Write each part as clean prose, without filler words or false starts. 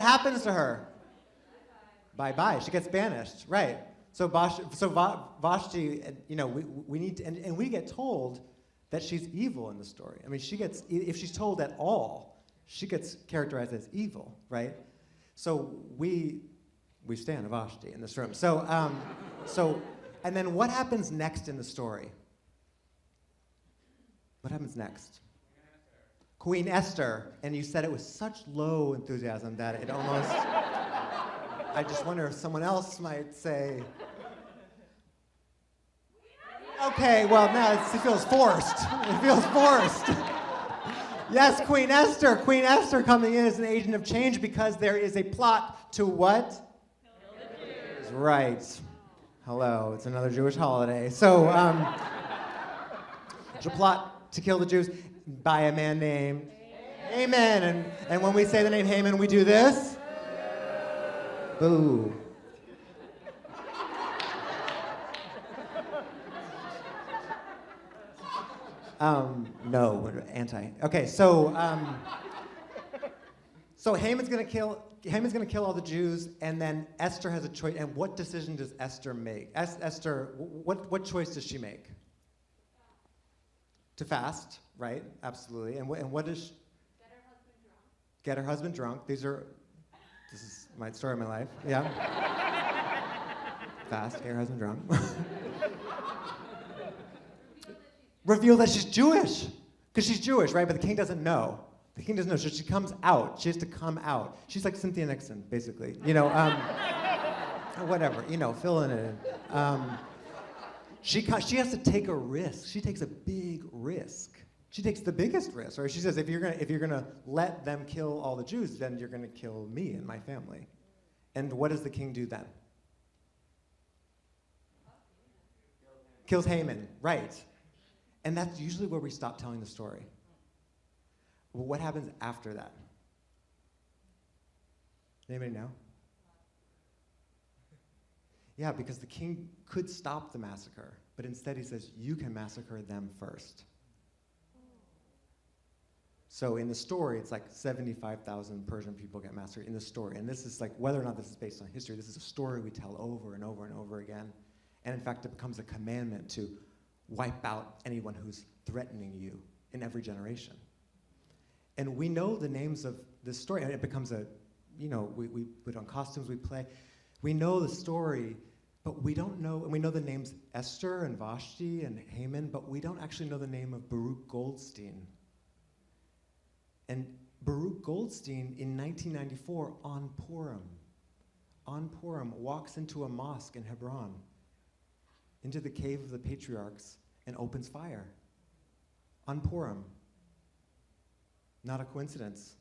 happens to her? Bye-bye. She gets banished, right? So Vashti, we need to, and we get told that she's evil in the story. I mean, if she's told at all, she gets characterized as evil, right? So we stand Vashti in this room. And then what happens next in the story? What happens next? Queen Esther. And you said it with such low enthusiasm that it almost, I just wonder if someone else might say, okay, well, now it feels forced. It feels forced. Yes, Queen Esther. Queen Esther coming in as an agent of change because there is a plot to what? Kill the Jews. Right. Hello, it's another Jewish holiday. So, there's a plot to kill the Jews by a man named Haman. And when we say the name Haman, we do this. Boo. No, we're anti. Okay, so Haman's gonna kill all the Jews, and then Esther has a choice. And what decision does Esther make? Esther, what choice does she make? To fast, right? Absolutely. And what does? Get her husband drunk. This is my story of my life. Yeah. Fast, get her husband drunk. Reveal that she's Jewish, because she's Jewish, right? But the king doesn't know. The king doesn't know, so she comes out. She has to come out. She's like Cynthia Nixon, basically. Whatever, fill in it. She has to take a risk. She takes a big risk. She takes the biggest risk, right? She says, if you're gonna let them kill all the Jews, then you're gonna kill me and my family. And what does the king do then? Kills Haman, right? And that's usually where we stop telling the story. Well, what happens after that? Anybody know? Yeah, because the king could stop the massacre, but instead he says, you can massacre them first. So in the story, it's like 75,000 Persian people get massacred in the story. And this is like, whether or not this is based on history, this is a story we tell over and over and over again. And in fact, it becomes a commandment to wipe out anyone who's threatening you in every generation. And we know the names of this story, and it becomes we put on costumes, we play. We know the story, but we don't know, and we know the names Esther and Vashti and Haman, but we don't actually know the name of Baruch Goldstein. And Baruch Goldstein, in 1994, on Purim, walks into a mosque in Hebron, into the cave of the patriarchs, and opens fire. On Purim. Not a coincidence.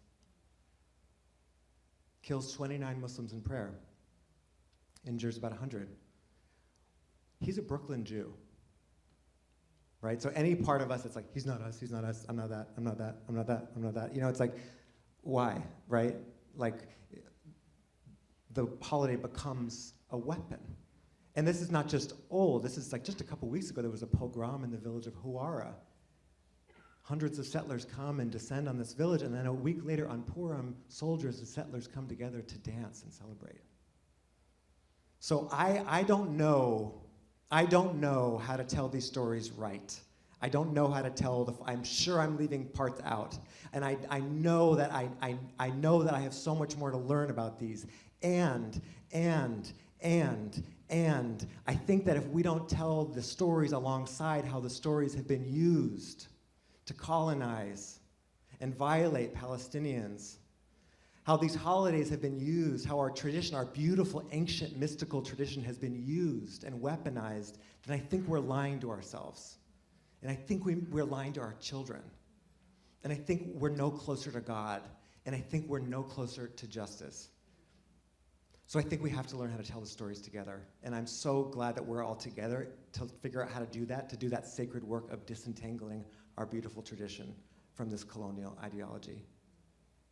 Kills 29 Muslims in prayer. Injures about 100. He's a Brooklyn Jew. Right? So any part of us, it's like, he's not us, I'm not that, I'm not that, I'm not that, I'm not that. It's like, why? Right? Like, the holiday becomes a weapon. And this is not just old. This is like just a couple weeks ago, there was a pogrom in the village of Huara. Hundreds of settlers come and descend on this village, and then a week later on Purim, soldiers and settlers come together to dance and celebrate. So I don't know how to tell these stories right. I don't know how to tell I'm sure I'm leaving parts out. And I know that I know that I have so much more to learn about these. And I think that if we don't tell the stories alongside how the stories have been used to colonize and violate Palestinians, how these holidays have been used, how our tradition, our beautiful, ancient, mystical tradition has been used and weaponized, then I think we're lying to ourselves. And I think we're lying to our children. And I think we're no closer to God. And I think we're no closer to justice. So I think we have to learn how to tell the stories together. And I'm so glad that we're all together to figure out how to do that sacred work of disentangling our beautiful tradition from this colonial ideology.